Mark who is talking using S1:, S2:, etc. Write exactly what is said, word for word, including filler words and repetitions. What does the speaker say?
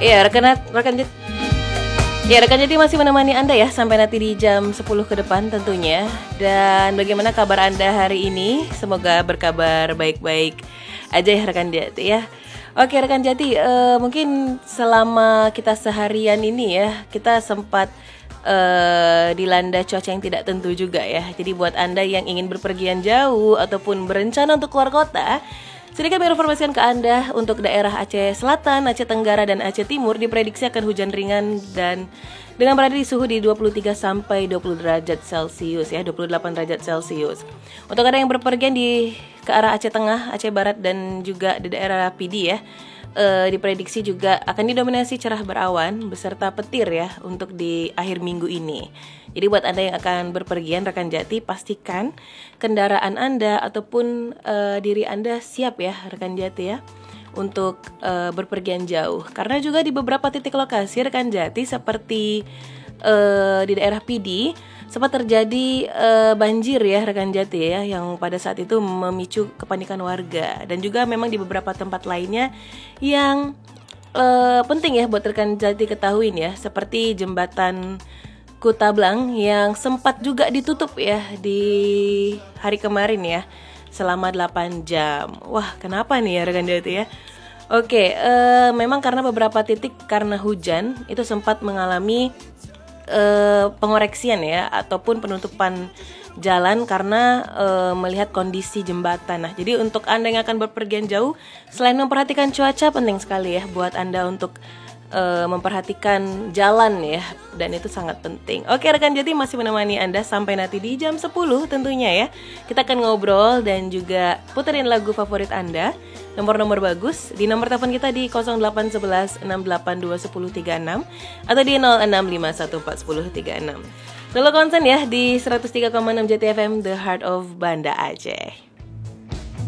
S1: Ya, rekan rekan Jati, ya rekan Jati masih menemani Anda ya sampai nanti di jam sepuluh ke depan tentunya. Dan bagaimana kabar Anda hari ini? Semoga berkabar baik-baik aja ya rekan Jati ya. Oke rekan Jati, uh, mungkin selama kita seharian ini ya, kita sempat uh, dilanda cuaca yang tidak tentu juga ya. Jadi buat Anda yang ingin berpergian jauh ataupun berencana untuk keluar kota, sedikit menginformasikan ke Anda untuk daerah Aceh Selatan, Aceh Tenggara, dan Aceh Timur diprediksi akan hujan ringan dan dengan berada di suhu di dua puluh tiga sampai dua puluh derajat Celcius ya, dua puluh delapan derajat Celcius. Untuk Anda yang berpergian di ke arah Aceh Tengah, Aceh Barat, dan juga di daerah P D ya, Uh, diprediksi juga akan didominasi cerah berawan beserta petir ya untuk di akhir minggu ini. Jadi buat Anda yang akan berpergian rekan Jati, pastikan kendaraan Anda ataupun uh, diri Anda siap ya rekan Jati ya untuk uh, berpergian jauh. Karena juga di beberapa titik lokasi rekan Jati seperti uh, di daerah P D sempat terjadi uh, banjir ya rekan Jati ya, yang pada saat itu memicu kepanikan warga. Dan juga memang di beberapa tempat lainnya yang uh, penting ya buat rekan Jati ketahuin ya, seperti jembatan Kutablang yang sempat juga ditutup ya di hari kemarin ya selama delapan jam. Wah, kenapa nih ya rekan Jati ya? Oke, uh, memang karena beberapa titik karena hujan itu sempat mengalami Uh, pengoreksian ya ataupun penutupan jalan karena uh, melihat kondisi jembatan. Nah, jadi untuk Anda yang akan berpergian jauh, selain memperhatikan cuaca, penting sekali ya buat Anda untuk uh, memperhatikan jalan ya, dan itu sangat penting. Oke rekan Jati, masih menemani Anda sampai nanti di jam sepuluh tentunya ya. Kita akan ngobrol dan juga puterin lagu favorit Anda. Nomor-nomor bagus di nomor telepon kita di nol delapan satu satu enam delapan dua satu nol tiga enam atau di nol enam lima satu empat satu nol tiga enam. Selalu konsen ya di seratus tiga koma enam J T F M, The Heart of Banda Aceh.